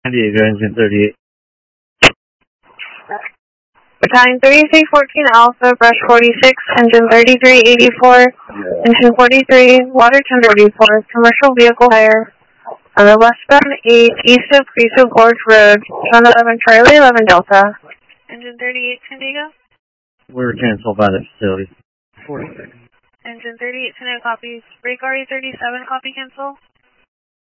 Diego, engine 38. Battalion 3314 Alpha, brush 46, engine 3384, engine 43, water tender 44, commercial vehicle hire on the westbound 8 east of Creasville Gorge Road, John 11 Charlie 11 Delta. Engine 38 San Diego. We're canceled by the facility. 46. Engine 38 San Diego copies. Break RE 37 copy cancel.